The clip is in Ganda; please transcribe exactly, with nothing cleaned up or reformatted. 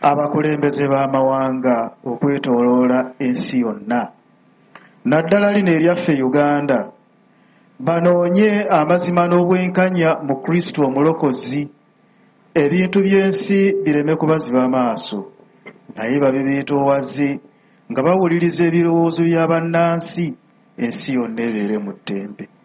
abakulembeze b'amawanga okwetooloola ensi yonna naddala lino eryaffe Uganda banoonye amazima n'obwenkanya mu Kristo omulokozi ebintu by'ensi bireme kubaziba amaaso naye babibeetoowaze nga bawuliriza ebirowoozo bya bannansi ensi yonna ebeere mu ddembe.